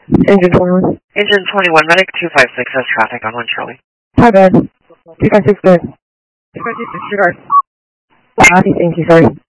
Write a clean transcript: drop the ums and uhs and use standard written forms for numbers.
Engine 21. Engine 21, medic 256 has traffic on 1 Charlie. Hi, bud. 256 good. 256, disregard. Thank you, sorry.